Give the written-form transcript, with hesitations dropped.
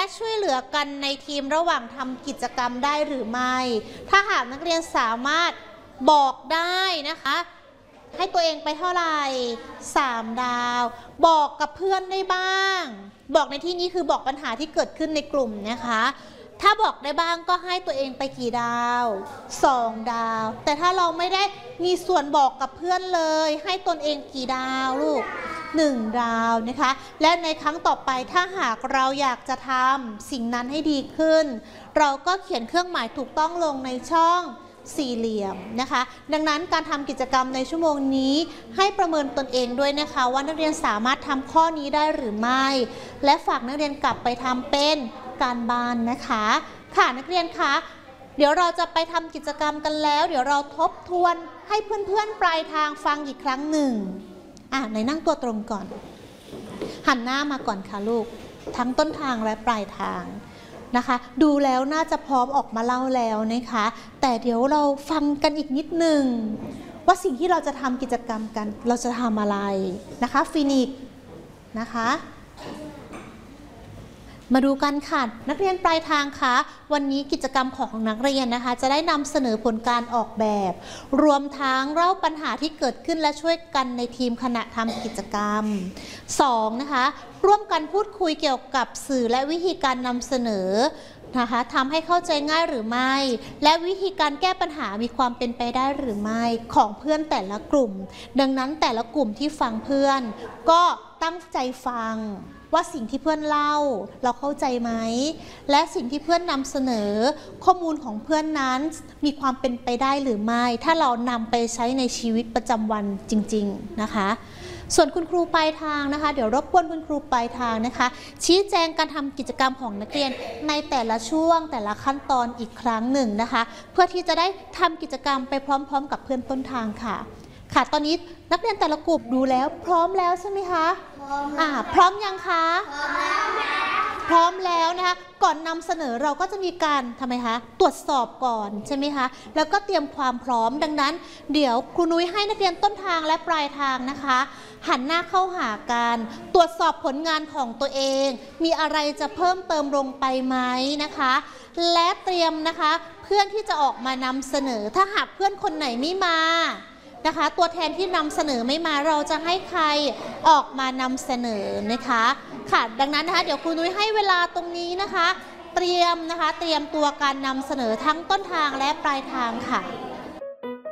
ช่วยเหลือกันในทีมระหว่างทำกิจกรรมได้หรือไม่ถ้าหากนักเรียนสามารถบอกได้นะคะให้ตัวเองไปเท่าไหร่3 ดาวบอกกับเพื่อนได้บ้างบอกในที่นี้คือบอกปัญหาที่เกิดขึ้นในกลุ่มนะคะถ้าบอกได้บ้างก็ให้ตัวเองไปกี่ดาว2 ดาวแต่ถ้าเราไม่ได้มีส่วนบอกกับเพื่อนเลยให้ตนเองกี่ดาวลูก1 ดาวนะคะและในครั้งต่อไปถ้าหากเราอยากจะทำสิ่งนั้นให้ดีขึ้นเราก็เขียนเครื่องหมายถูกต้องลงในช่องสี่เหลี่ยมนะคะดังนั้นการทำกิจกรรมในชั่วโมงนี้ให้ประเมินตนเองด้วยนะคะว่านักเรียนสามารถทำข้อนี้ได้หรือไม่และฝากนักเรียนกลับไปทำเป็นการบ้านนะคะค่ะนักเรียนคะเดี๋ยวเราจะไปทำกิจกรรมกันแล้วเดี๋ยวเราทบทวนให้เพื่อนๆปลายทางฟังอีกครั้งหนึ่งไหนนั่งตัวตรงก่อนหันหน้ามาก่อนค่ะลูกทั้งต้นทางและปลายทางนะคะดูแล้วน่าจะพร้อมออกมาเล่าแล้วนะคะแต่เดี๋ยวเราฟังกันอีกนิดหนึ่งว่าสิ่งที่เราจะทำกิจกรรมกันเราจะทำอะไรนะคะฟินิกนะคะมาดูกันค่ะนักเรียนปลายทางคะวันนี้กิจกรรมของนักเรียนนะคะจะได้นำเสนอผลการออกแบบรวมทั้งเล่าปัญหาที่เกิดขึ้นและช่วยกันในทีมขณะทำกิจกรรม2นะคะร่วมกันพูดคุยเกี่ยวกับสื่อและวิธีการนำเสนอนะคะทำให้เข้าใจง่ายหรือไม่และวิธีการแก้ปัญหามีความเป็นไปได้หรือไม่ของเพื่อนแต่ละกลุ่มดังนั้นแต่ละกลุ่มที่ฟังเพื่อนก็ตั้งใจฟังว่าสิ่งที่เพื่อนเล่าเราเข้าใจไหมและสิ่งที่เพื่อนนำเสนอข้อมูลของเพื่อนนั้นมีความเป็นไปได้หรือไม่ถ้าเรานำไปใช้ในชีวิตประจำวันจริงๆนะคะส่วนคุณครูปลายทางนะคะเดี๋ยวรบกวนคุณครูปลายทางนะคะชี้แจงการทำกิจกรรมของนักเรียนในแต่ละช่วงแต่ละขั้นตอนอีกครั้งหนึ่งนะคะเพื่อที่จะได้ทำกิจกรรมไปพร้อมๆกับเพื่อนต้นทางค่ะตอนนี้นักเรียนแต่ละกลุ่มดูแล้วพร้อมแล้วใช่ไหมคะพร้อมยังคะพร้อมแล้วนะคะก่อนนำเสนอเราก็จะมีการทำไมคะตรวจสอบก่อนใช่ไหมคะแล้วก็เตรียมความพร้อมดังนั้นเดี๋ยวครูนุ้ยให้นักเรียนต้นทางและปลายทางนะคะหันหน้าเข้าหากันตรวจสอบผลงานของตัวเองมีอะไรจะเพิ่มเติมลงไปไหมนะคะและเตรียมนะคะเพื่อนที่จะออกมานำเสนอถ้าหากเพื่อนคนไหนไม่มานะคะตัวแทนที่นำเสนอไม่มาเราจะให้ใครออกมานำเสนอนะคะค่ะดังนั้นนะคะเดี๋ยวครูนุ้ยให้เวลาตรงนี้นะคะเตรียมตัวการนำเสนอทั้งต้นทางและปลายทางค่ะ